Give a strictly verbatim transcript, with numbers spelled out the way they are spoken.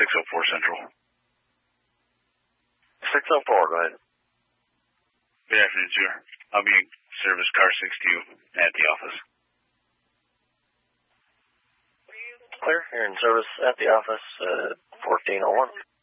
six oh four Central. six oh four, go ahead. Good afternoon, sir. I'll be in service car sixty at the office. Clear. You're in service at the office, uh, fourteen oh one.